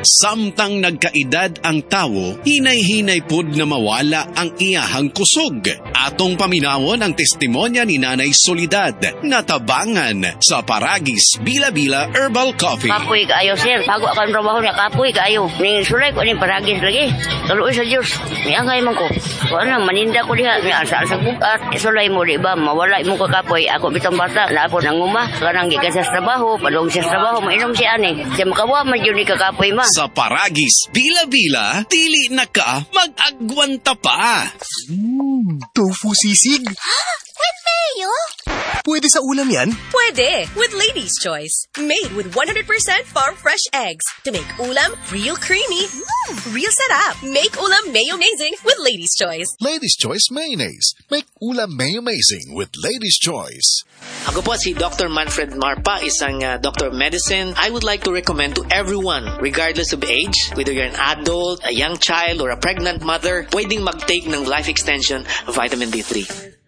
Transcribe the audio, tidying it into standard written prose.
Samtang nagkaedad ang tawo, hinay-hinay pud na mawala ang iyahang kusog. Atong paminawon ang testimonya ni Nanay Soledad na tabangan sa Paragis Bila-Bila Herbal Coffee. Kapoy kaayo, sir. Bago ako ang trabaho niya, kapoy kaayo. Ning sulay ko ning Paragis lagi. Tuloy sa Diyos. Niangay man ko. Kung ano, maninda ko diha. Asa sa bukat. Sulay mo, di ba? Mawala mo ka kapoy. Ako bitang bata. Lapo nang uma. Kanang gikan sa trabaho. Padong sa trabaho. Mainom siya ani. Siya makawa man yun ni kakapoy ma. Sa Paragis Bila-Bila, dili na ka mag-agwanta pa. Tofu sisig. With mayo? Pwede sa ulam yan? Pwede, with Lady's Choice. Made with 100% farm fresh eggs to make ulam real creamy, real sarap. Make ulam mayo amazing with Lady's Choice. Lady's Choice Mayonnaise. Make ulam mayo amazing with Lady's Choice. Ako po si Dr. Manfred Marpa, isang Doctor of Medicine. I would like to recommend to everyone, regardless of age, whether you're an adult, a young child, or a pregnant mother, pwedeng mag-take ng Life Extension Vitamin D3.